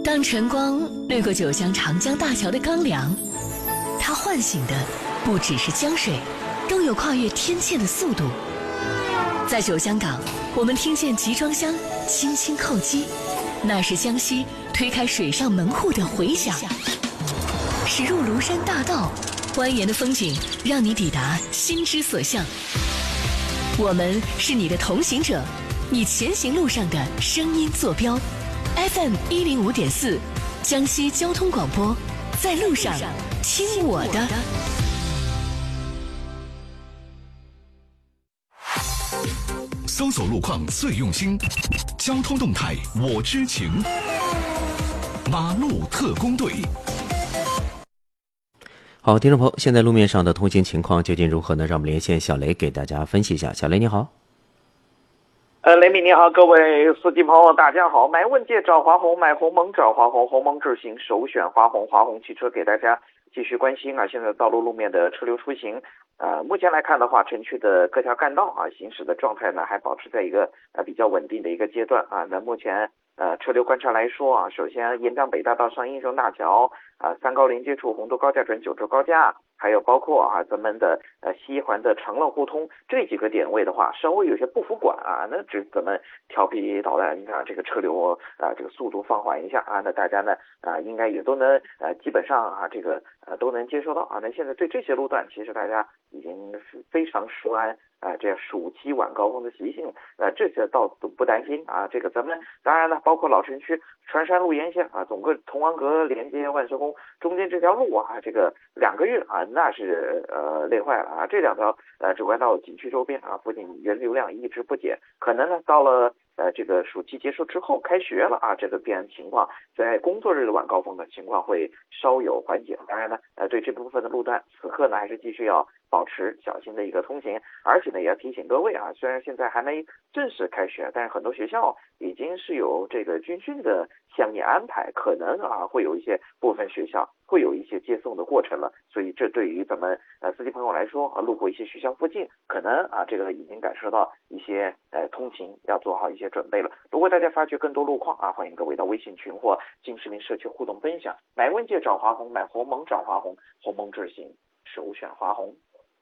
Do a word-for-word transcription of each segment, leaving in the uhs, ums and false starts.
当晨光掠过九江长江大桥的钢梁，它唤醒的不只是江水，更有跨越天堑的速度。在九江港，我们听见集装箱轻轻叩击，那是江西推开水上门户的回响。驶入庐山大道，蜿蜒的风景让你抵达心之所向。我们是你的同行者，你前行路上的声音坐标。F M 一零五点四，江西交通广播，在路上听我的。 搜索路况最用心，交通动态我知情。马路特工队。 好，听众朋友，现在路面上的通行情况究竟如何呢？让我们连线小雷给大家分析一下。小雷你好。 呃，雷米你好，各位司机朋友大家好。买问界找华虹，买鸿蒙找华虹，鸿蒙智行首选华虹，华虹汽车给大家继续关心啊，现在道路路面的车流出行。呃，目前来看的话，城区的各条干道啊，行驶的状态呢还保持在一个呃比较稳定的一个阶段啊。那目前呃车流观察来说啊，首先沿江北大道上英雄大桥啊，三高连接处洪都高架转九州高架，还有包括啊咱们的呃西环的长乐互通这几个点位的话，稍微有些不服管啊，那只咱们调皮捣蛋，你看这个车流啊这个速度放缓一下啊，那大家呢啊应该也都能呃基本上啊这个呃都能接受到啊。那现在对这些路段，其实大家已经是非常熟谙啊，这暑期晚高峰的习性，呃，这些倒都不担心啊。这个咱们当然呢，包括老城区船山路沿线啊，总个同安阁连接万寿宫中间这条路啊，这个两个月啊，那是呃累坏了啊。这两条呃主干道景区周边啊，附近人流量一直不减，可能呢到了呃这个暑期结束之后开学了啊，这个必然情况在工作日的晚高峰的情况会稍有缓解。当然呢，呃对这部分的路段，此刻呢还是继续要保持小心的一个通行，而且呢也要提醒各位啊，虽然现在还没正式开学，但是很多学校已经是有这个军训的相应安排，可能啊会有一些部分学校会有一些接送的过程了，所以这对于咱们呃司机朋友来说啊，路过一些学校附近，可能啊这个已经感受到一些呃通勤要做好一些准备了。如果大家发觉更多路况啊，欢迎各位到微信群或金视频社区互动分享。买问界找华虹，买鸿蒙找华虹，鸿蒙智行首选华虹。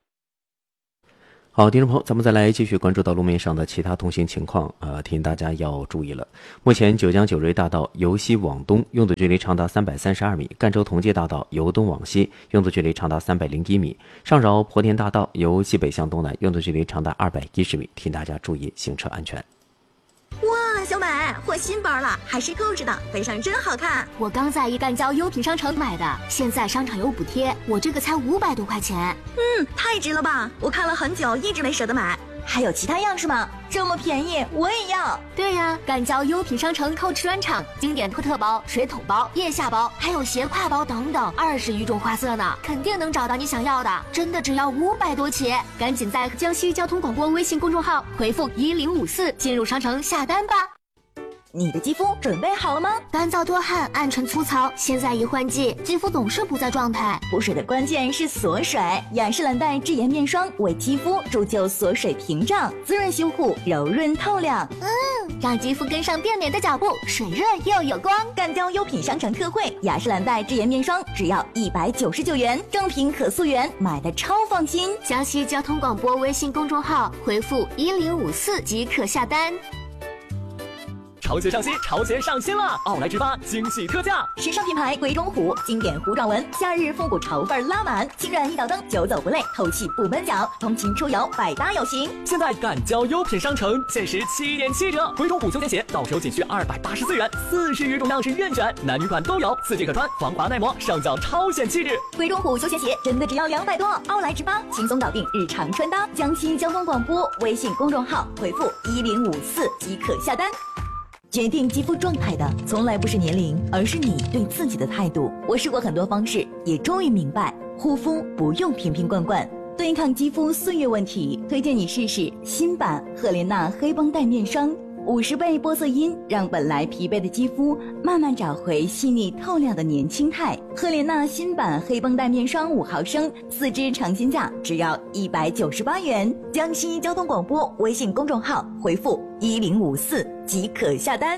好，听众朋友，咱们再来继续关注到路面上的其他通行情况。呃，提醒大家要注意了。目前九江九瑞大道由西往东拥堵距离长达三百三十二米，赣州同济大道由东往西拥堵距离长达三百零一米，上饶鄱田大道由西北向东南拥堵距离长达二百一十米，提醒大家注意行车安全。 哇，小美，换新包了，还是扣着的，背上真好看。 我刚在一赣交优品商城买的，现在商场有补贴，我这个才五百多块钱。 嗯，太值了吧！我看了很久，一直没舍得买。还有其他样式吗？这么便宜，我也要。 对呀，赣交优品商城扣 o 专场，经典托特包、水桶包、腋下包，还有斜挎包等等，二十余种花色呢，肯定能找到你想要的。真的只要五百多起，赶紧在江西交通广播微信公众号回复一零五四进入商城下单吧。 你的肌肤准备好了吗？ 干燥多汗、暗沉粗糙，现在一换季，肌肤总是不在状态。 补水的关键是锁水，雅诗兰黛智颜面霜为肌肤铸就锁水屏障，滋润修护，柔润透亮。 嗯，让肌肤跟上变美的脚步，水润又有光。 赣交优品商城特惠，雅诗兰黛智颜面霜只要一百九十九元，正品可溯源，买的超放心。 江西交通广播微信公众号回复一零五四即可下单。 潮鞋上新，潮鞋上新了！奥莱直发惊喜特价， 时尚品牌鬼冢虎，经典糊状纹，夏日复古潮范拉满，轻软一脚蹬，久走不累，透气不闷脚，通勤出游百搭有型。 现在赣交优品商城限时七点七折，鬼冢虎休闲鞋到手仅需二百八十四元，四十余种样式任选，男女款都有，四季可穿，防滑耐磨，上脚超显气质。 鬼冢虎休闲鞋真的只要两百多，奥莱直发轻松搞定日常穿搭。江西交通广播微信公众号回复一零五四即可下单。决定肌肤状态的从来不是年龄，而是你对自己的态度。我试过很多方式，也终于明白，护肤不用瓶瓶罐罐。对抗肌肤岁月问题，推荐你试试新版赫莲娜黑绷带面霜。五十倍玻色因让本来疲惫的肌肤慢慢找回细腻透亮的年轻态。赫莲娜新版黑绷带面霜五毫升，四支尝鲜价只要一百九十八元。江西交通广播微信公众号回复一零五四即可下单。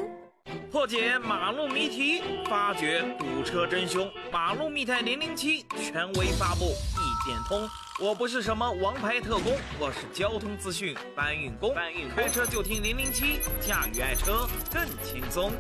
破解马路谜题，发掘堵车真凶。马路密探零零七权威发布，一点通。我不是什么王牌特工，我是交通资讯搬运工。搬运开车就听零零七，驾驭爱车更轻松。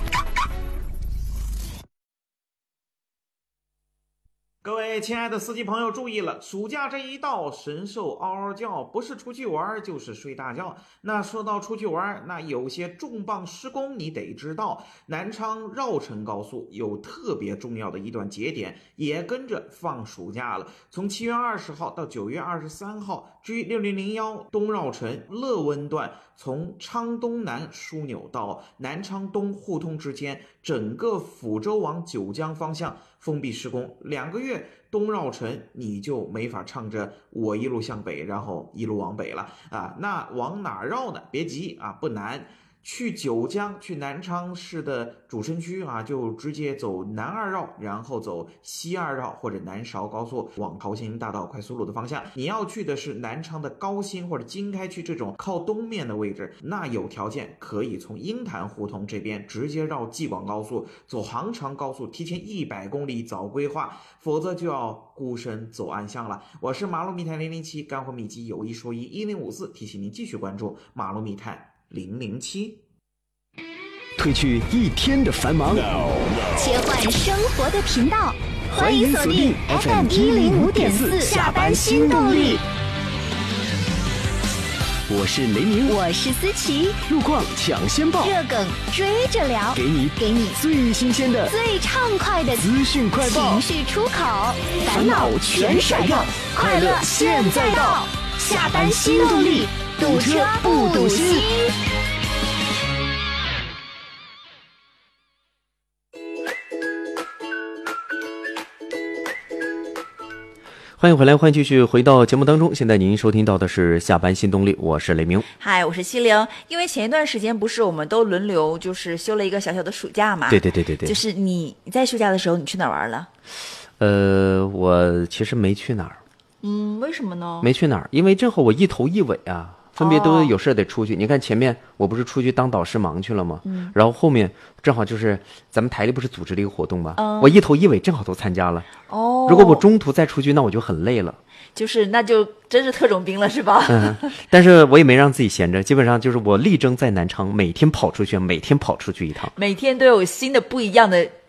各位亲爱的司机朋友注意了，暑假这一到，神兽嗷嗷叫，不是出去玩就是睡大觉。那说到出去玩，那有些重磅施工你得知道。南昌绕城高速有特别重要的一段节点，也跟着放暑假了。从七月二十号到九月二十三号 ，G 六零零一东绕城乐温段从昌东南枢纽到南昌东互通之间，整个抚州往九江方向封闭施工，两个月东绕城你就没法唱着我一路向北，然后一路往北了啊。那往哪绕呢？别急啊，不难。去九江，去南昌市的主城区啊，就直接走南二绕，然后走西二绕或者南韶高速往桃兴大道快速路的方向。你要去的是南昌的高新或者经开区这种靠东面的位置，那有条件可以从鹰潭胡同这边直接绕济广高速，走杭长高速，提前一百公里早规划，否则就要孤身走暗巷了。我是马路密探零零七，干货秘籍有一说一，一零五四提醒您继续关注马路密探零零七。 褪去一天的繁忙， 切换生活的频道， 欢迎锁定 F M 一零五点四下班新动力。我是雷鸣， 我是思琪， 路况抢先报， 热梗追着聊， 给你给你最新鲜的、 最畅快的资讯快报， 情绪出口， 烦恼全甩掉，快乐现在到， 下班新动力，堵车不堵心。 欢迎回来，欢迎继续回到节目当中。现在您收听到的是下班新动力，我是雷鸣。 嗨，我是西玲。因为前一段时间不是我们都轮流就是休了一个小小的暑假嘛？ 对对对对对。 就是你你在暑假的时候，你去哪儿玩了？ 呃，我其实没去哪儿。 嗯，为什么呢？ 没去哪儿，因为正好我一头一尾啊。分别都有事得出去、哦、你看前面我不是出去当导师忙去了吗、嗯、然后后面正好就是咱们台里不是组织了一个活动吗、嗯、我一头一尾正好都参加了。哦，如果我中途再出去那我就很累了， 就是那就真是特种兵了是吧？ 嗯，但是我也没让自己闲着，基本上就是我力争在南昌每天跑出去每天跑出去一趟， 每天都有新的不一样的